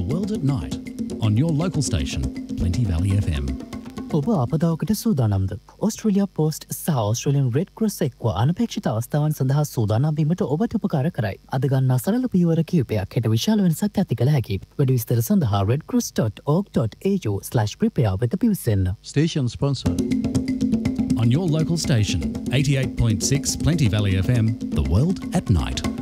World at Night on your local station, Plenty Valley FM. ඔබ ආපදාවකට සූදානම්ද? Australia post සහ Australian red cross එක්ව අනපේක්ෂිත අවස්ථාවන් සඳහා සූදානම් වීමට ඔබට උපකාර කරයි. අද ගන්නා සරල පියවර කිහිපයක් හෙට විශාල වෙනසක් ඇති කළ හැකියි. වැඩි විස්තර සඳහා redcross.org.au/prepare වෙත පිවිසෙන්න. Station sponsor. On your local station, 88.6 Plenty Valley FM, The World at Night.